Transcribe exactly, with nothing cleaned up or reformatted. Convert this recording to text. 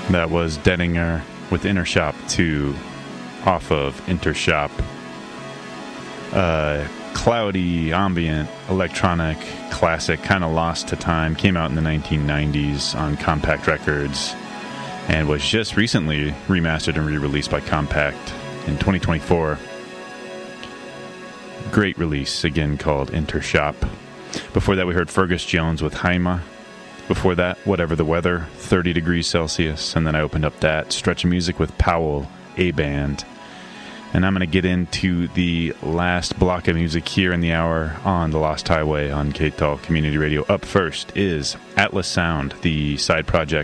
That was Denninger with Intershop two off of Intershop. Uh, cloudy, ambient, electronic, classic, kind of lost to time. Came out in the nineteen nineties on Compact Records and was just recently remastered and re-released by Compact in twenty twenty-four. Great release, again called Intershop. Before that we heard Fergus Jones with Haima. Before that, Whatever the Weather, thirty degrees Celsius. And then I opened up that stretch of music with Powell, A-Band. And I'm going to get into the last block of music here in the hour on The Lost Highway on K T A L Community Radio. Up first is Atlas Sound, the side project